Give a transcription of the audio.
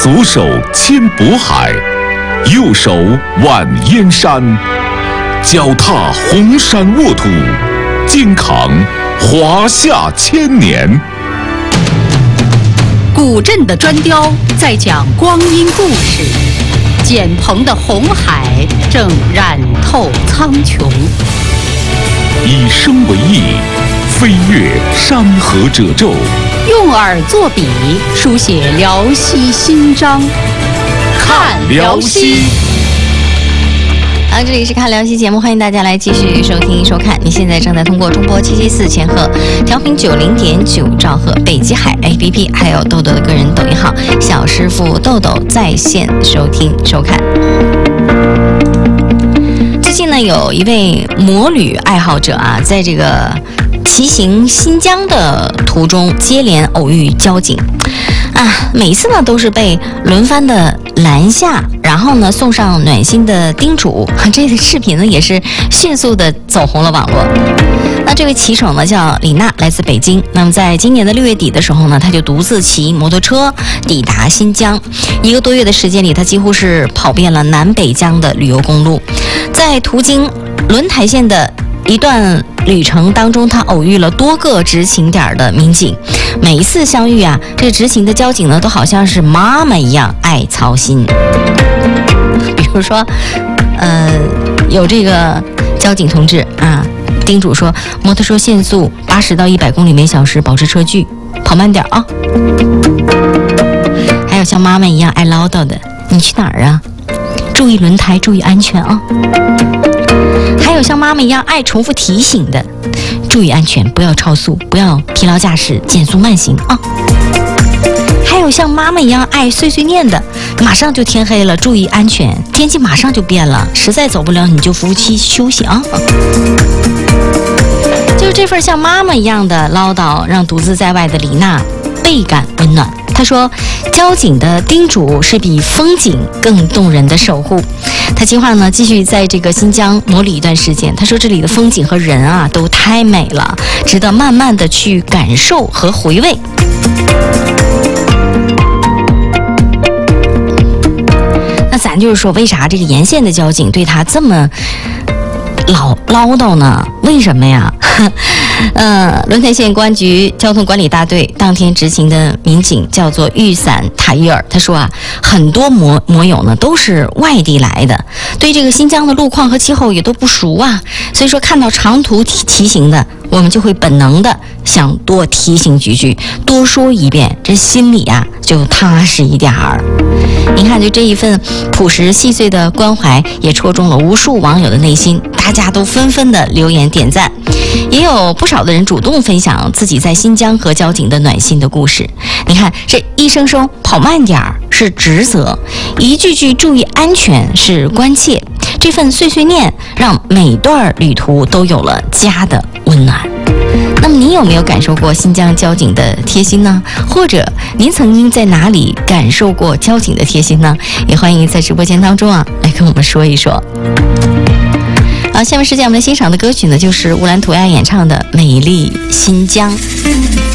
左手牵渤海，右手挽燕山，脚踏红山沃土，肩扛华夏千年。 古镇的砖雕在讲光阴故事，简鹏的红海正染透苍穹。 以声为艺，飞越山河褶皱； 用耳作笔，书写辽西新章。看辽西。 好，这里是看辽西节目，欢迎大家来继续收听收看。你现在正在通过中波774千赫调频90.9兆赫北极海 APP， 还有豆豆的个人抖音号小师傅豆豆在线收听收看。最近呢，有一位摩旅爱好者啊，在这个骑行新疆的途中接连偶遇交警啊，每一次呢都是被轮番的拦下，然后呢送上暖心的叮嘱。这个视频呢也是迅速的走红了网络。那这位骑手呢叫李娜，来自北京。那么在今年的6月底的时候呢，他就独自骑摩托车抵达新疆。1个多月的时间里，他几乎是跑遍了南北疆的旅游公路。在途经轮台县的一段旅程当中，他偶遇了多个执勤点的民警。每一次相遇啊，这执勤的交警呢都好像是妈妈一样爱操心。比如说有这个交警同志啊叮嘱说，摩托车限速80到100公里每小时，保持车距，跑慢点啊。还有像妈妈一样爱唠叨的，你去哪儿啊？注意轮胎，注意安全啊。还有像妈妈一样爱重复提醒的，注意安全，不要超速，不要疲劳驾驶，减速慢行啊。还有像妈妈一样爱碎碎念的，马上就天黑了，注意安全，天气马上就变了，实在走不了你就服务期休息啊。就是这份像妈妈一样的唠叨，让独自在外的李娜倍感温暖。他说，交警的叮嘱是比风景更动人的守护。他计划呢继续在这个新疆摩旅一段时间。他说这里的风景和人啊都太美了，值得慢慢的去感受和回味。那咱就是说，为啥这个沿线的交警对他这么唠叨呢？为什么呀？轮台县公安局交通管理大队当天执勤的民警叫做玉伞塔伊尔，他说啊，很多摩友呢都是外地来的，对这个新疆的路况和气候也都不熟啊，所以说看到长途骑行的，我们就会本能的想多提醒几句，多说一遍，这心里啊就踏实一点儿。您看，就这一份朴实细碎的关怀，也戳中了无数网友的内心，大家都纷纷的留言点赞，也有不少的人主动分享自己在新疆和交警的暖心的故事。你看，这一声声跑慢点儿是职责，一句句注意安全是关切，这份碎碎念让每段旅途都有了家的温暖。那么您有没有感受过新疆交警的贴心呢？或者您曾经在哪里感受过交警的贴心呢？也欢迎在直播间当中啊来跟我们说一说。好，下面时间我们来欣赏的歌曲呢，就是乌兰图娅演唱的《美丽新疆》。